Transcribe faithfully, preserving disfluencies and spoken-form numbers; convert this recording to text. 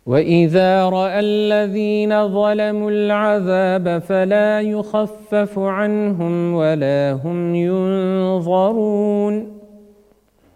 وإذا رأى الذين ظلموا العذاب فلا يخفف عنهم ولا هم ينظرون